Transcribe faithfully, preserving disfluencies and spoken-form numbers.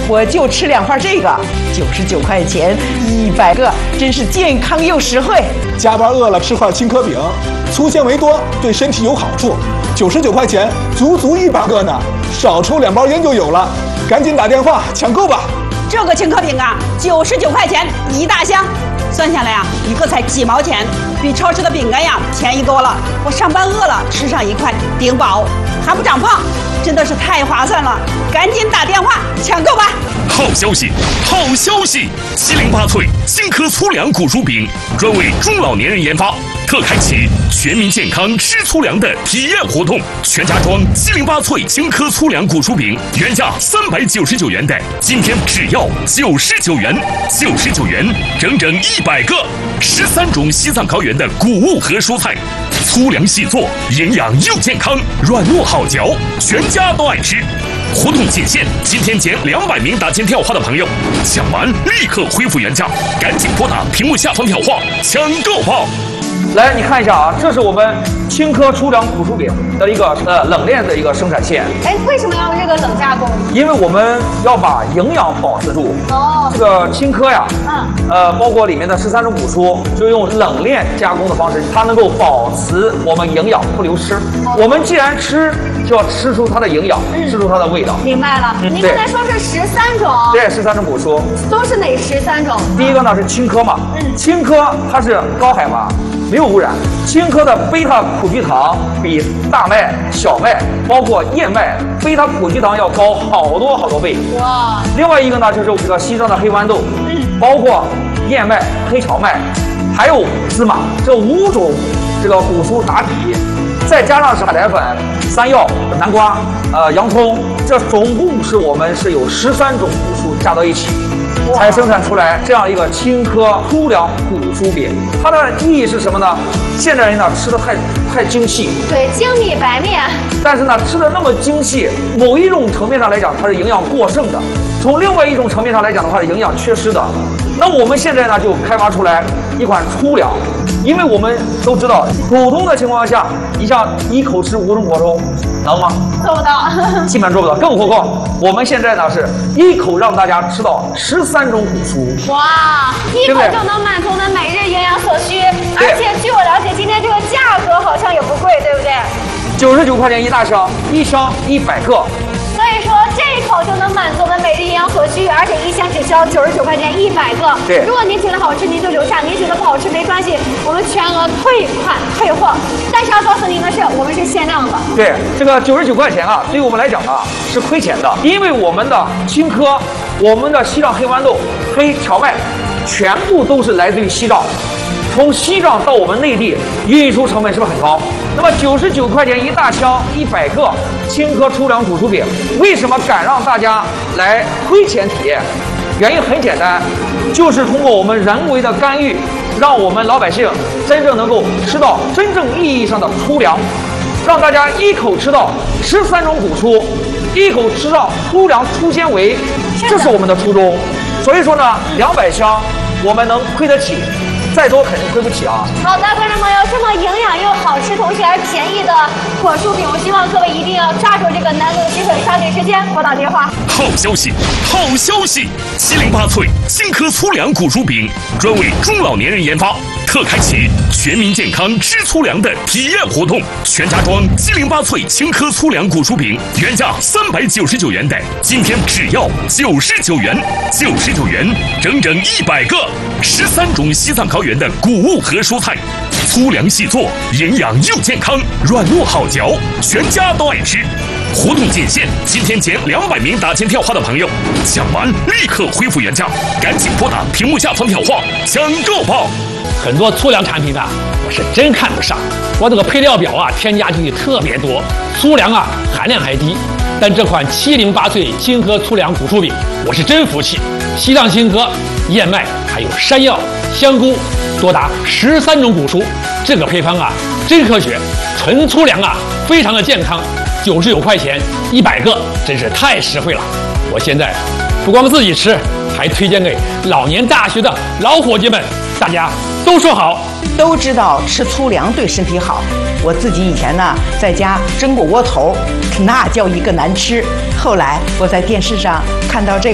我就吃两块这个，九十九块钱一百个，真是健康又实惠。 加班饿了吃块青稞饼，粗纤维多，对身体有好处。九十九块钱，足足一百个呢，少抽两包烟就有了。赶紧打电话抢购吧！ 这个青稞饼啊，九十九块钱一大箱，算下来啊，一个才几毛钱，比超市的饼干呀便宜多了。我上班饿了，吃上一块顶饱，还不长胖，真的是太划算了！赶紧打电话抢购吧！ 好消息，好消息！七零八脆青稞粗粮古薯饼专为中老年人研发，特开启全民健康吃粗粮的体验活动。全家装七零八脆青稞粗粮古薯饼，原价三百九十九元的，今天只要九十九元，九十九元整整一百个，十三种西藏高原的谷物和蔬菜，粗粮细做，营养又健康，软糯好嚼，全家都爱吃。活动仅限今天前两百名打进电话的朋友，抢完立刻恢复原价，赶紧拨打屏幕下方电话抢购吧！ 来，你看一下啊，这是我们青稞粗粮古薯饼的一个呃冷链的一个生产线。 哎，为什么要用这个冷加工？ 因为我们要把营养保持住。哦。这个青稞呀，嗯，呃，包括里面的十三种古蔬，就用冷链加工的方式，它能够保持我们营养不流失。哦、我们既然吃，就要吃出它的营养，嗯、吃出它的味道。 明白了。嗯、您刚才说是十三种。 对，十三种古蔬。 都是哪十三种？ 第一个呢是青稞嘛，嗯，青稞它是高海拔。没有污染，青稞的贝塔苦聚糖比大麦、小麦，包括燕麦，贝塔苦聚糖要高好多好多倍。哇！另外一个呢，就是这个西藏的黑豌豆，嗯，包括燕麦、黑荞麦，还有芝麻，这五种这个古蔬打底，再加上是海苔粉、山药、南瓜、呃洋葱，这总共是我们是有十三种古蔬加到一起。才生产出来这样一个青稞粗粮古薯饼，它的意义是什么呢？现代人呢吃的太太精细， 对，精米白面， 但是呢吃的那么精细，某一种层面上来讲，它是营养过剩的；从另外一种层面上来讲的话，是营养缺失的。那我们现在呢就开发出来一款粗粮，因为我们都知道，普通的情况下，你像一口吃五种果蔬，能吗？ 做不到， 基本上做不到。更何况我们现在呢是一口让大家吃到十三种古蔬， 哇，一口就能满足我们每日营养所需。而且据我了解，今天这个价格好像也不贵，对不对？ 九十九块钱一大箱，一箱一百个。 所以说这一口就能满足我们每日营养所需，而且一箱只需要九十九块钱一百个。 对， 如果您觉得好吃，您就留下；您觉得不好吃，没关系，我们全额退款退货。但是要告诉您的是，我们是限量的。 对，这个九十九块钱啊，对于我们来讲啊是亏钱的，因为我们的青稞、我们的西藏黑豌豆、黑荞麦，全部都是来自于西藏。从西藏到我们内地运输成本是不是很高？那么九十九块钱一大箱一百个青稞粗粮古薯饼，为什么敢让大家来亏钱体验？原因很简单，就是通过我们人为的干预，让我们老百姓真正能够吃到真正意义上的粗粮，让大家一口吃到十三种古蔬，一口吃到粗粮粗纤维，这是我们的初衷。所以说呢，两百箱我们能亏得起。再多肯定亏不起啊！ 好的，观众朋友，这么营养又好吃，同时还便宜的果蔬饼，我希望各位一定要抓住这个难得的机会，抓紧时间拨打电话。 好消息，好消息！七零八脆青稞粗粮古薯饼专为中老年人研发，特开启全民健康吃粗粮的体验活动。全家装七零八脆青稞粗粮古薯饼，原价三百九十九元的，今天只要九十九元，九十九元整整一百个，十三种西藏高原的谷物和蔬菜，粗粮细做，营养又健康，软糯好嚼，全家都爱吃。活动仅限今天前两百名打进电话的朋友，抢完立刻恢复原价，赶紧拨打屏幕下方电话抢购吧！ 很多粗粮产品呢，我是真看不上。我这个配料表啊，添加剂特别多，粗粮啊含量还低。但这款七零八脆青稞粗粮古薯饼，我是真服气。西藏青稞、燕麦还有山药、香菇，多达十三种古蔬，这个配方啊真科学，纯粗粮啊非常的健康。九十九块钱一百个，真是太实惠了。我现在不光自己吃，还推荐给老年大学的老伙计们，大家都说好。 都知道吃粗粮对身体好，我自己以前呢在家蒸过窝头，那叫一个难吃。后来我在电视上看到这个